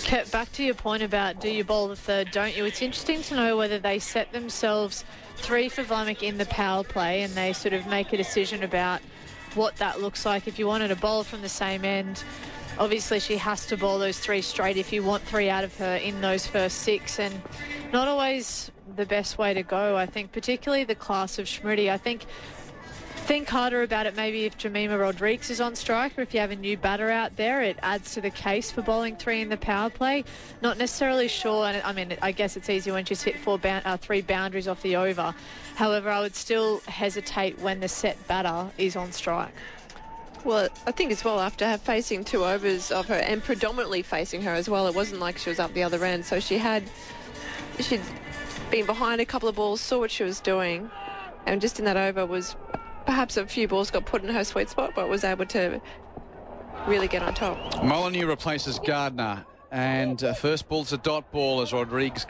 Back to your point about do you bowl the third, don't you? It's interesting to know whether they set themselves 3 for Vlamic in the power play and they sort of make a decision about what that looks like. If you wanted to bowl from the same end, obviously she has to bowl those 3 straight if you want 3 out of her in those first 6, and not always the best way to go. I think particularly the class of Smriti, I think harder about it maybe if Jemima Rodrigues is on strike, or if you have a new batter out there, it adds to the case for bowling 3 in the power play. Not necessarily sure, and I mean, I guess it's easy when she's hit 3 boundaries off the over. However, I would still hesitate when the set batter is on strike. Well, I think as well, after facing 2 overs of her and predominantly facing her as well, it wasn't like she was up the other end. So she'd been behind a couple of balls, saw what she was doing, and just in that over was perhaps a few balls got put in her sweet spot, but was able to really get on top. Molyneux replaces Gardner, and first ball's a dot ball as Rodrigues